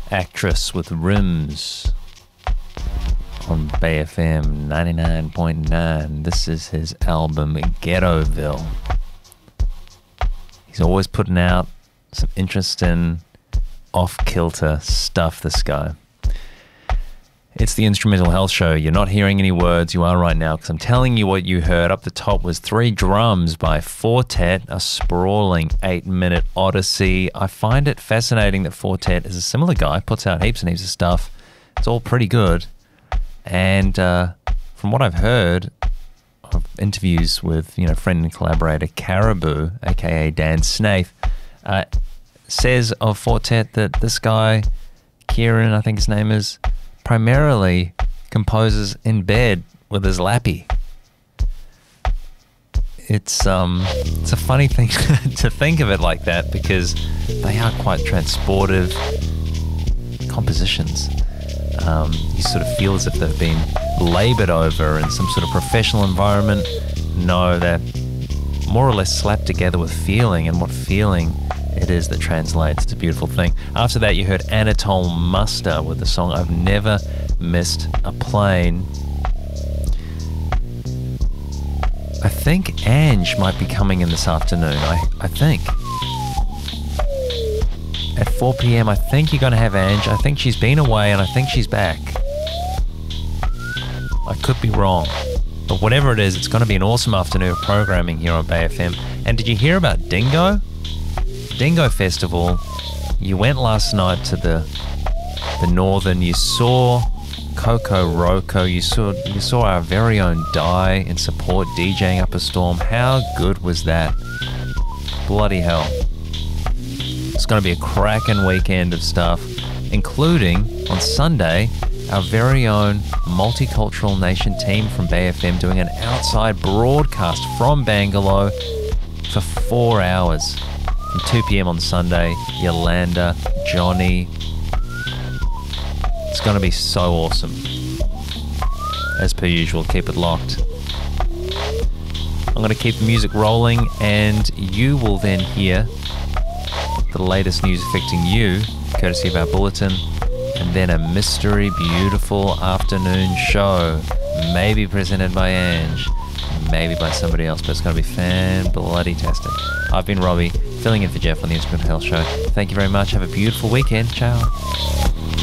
Actress with Rims on Bay FM 99.9. This is his album Ghettoville. He's always putting out some interesting off-kilter stuff, this guy. It's the Instrumental Health Show. You're not hearing any words. You are right now, because I'm telling you what you heard. Up the top was 3 drums by Fortet, a sprawling 8-minute odyssey. I find it fascinating that Fortet is a similar guy, puts out heaps and heaps of stuff. It's all pretty good. And from what I've heard of interviews with, friend and collaborator Caribou, aka Dan Snaith, says of Fortet that this guy, Kieran, I think his name is, primarily composes in bed with his lappy. It's a funny thing to think of it like that, because they are quite transportive compositions. You sort of feel as if they've been laboured over in some sort of professional environment. No, they're more or less slapped together with feeling, and what feeling it is that translates. It's a beautiful thing. After that, you heard Anatole Muster with the song I've Never Missed a Plane. I think Ange might be coming in this afternoon. I think. At 4 p.m, I think you're going to have Ange. I think she's been away and I think she's back. I could be wrong. But whatever it is, it's going to be an awesome afternoon of programming here on Bay FM. And did you hear about Dingo? Dingo Festival. You went last night to the Northern. You saw Coco Roco. You saw our very own Die in Support DJing up a storm. How good was that? Bloody hell. It's going to be a cracking weekend of stuff, including on Sunday our very own Multicultural Nation team from Bay FM doing an outside broadcast from Bangalore for 4 hours. From 2 p.m. on Sunday, Yolanda, Johnny. It's going to be so awesome. As per usual, keep it locked. I'm going to keep the music rolling, and you will then hear the latest news affecting you, courtesy of our bulletin, and then a mystery, beautiful afternoon show, maybe presented by Ange, maybe by somebody else, but it's going to be fan-bloody-tastic. I've been Robbie, filling in for Jeff on the Instrumental Health Show. Thank you very much. Have a beautiful weekend. Ciao.